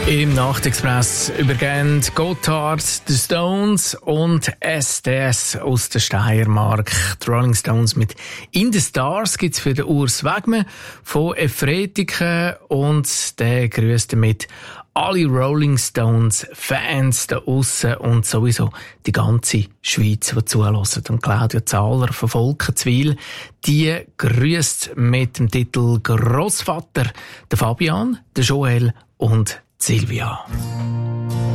Im Nachtexpress übergehen Gotthard, The Stones und SDS aus der Steiermark. Die Rolling Stones mit In the Stars gibt's für den Urs Wegmann von Efretiken und der grüßt damit alle Rolling Stones Fans da aussen und sowieso die ganze Schweiz, die zuhören. Und Claudia Zahler von Volkenswil, die grüßt mit dem Titel Grossvater der Fabian, der Joel und Silvia.